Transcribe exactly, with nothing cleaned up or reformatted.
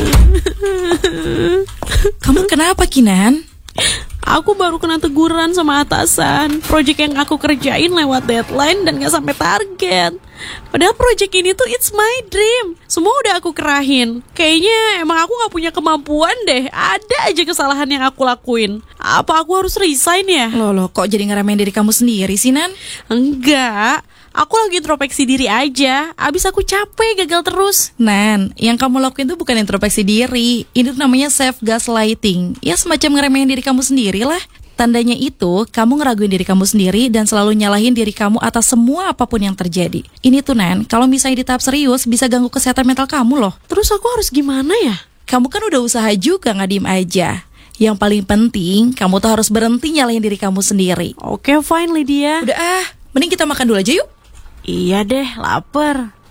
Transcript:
Kamu kenapa, Kinan? Aku baru kena teguran sama atasan. Project yang aku kerjain lewat deadline dan gak sampai target. Padahal project ini tuh it's my dream. Semua udah aku kerahin. Kayaknya emang aku gak punya kemampuan deh. Ada aja kesalahan yang aku lakuin. Apa aku harus resign ya? Loh, loh, kok jadi ngeremehin diri kamu sendiri sih, Nan? Enggak. Aku lagi introspeksi diri aja. Abis aku capek gagal terus. Nan, yang kamu lakuin tuh bukan introspeksi diri. Ini tuh namanya self gaslighting. Ya semacam ngeremehin diri kamu sendiri lah. Tandanya itu, kamu ngeraguin diri kamu sendiri dan selalu nyalahin diri kamu atas semua apapun yang terjadi. Ini tuh, Nan, kalau misalnya di tahap serius bisa ganggu kesehatan mental kamu loh. Terus aku harus gimana ya? Kamu kan udah usaha juga, nggak diem aja. Yang paling penting, kamu tuh harus berhenti nyalahin diri kamu sendiri. Oke, fine Lydia. Udah ah, mending kita makan dulu aja yuk. Iya deh, lapar.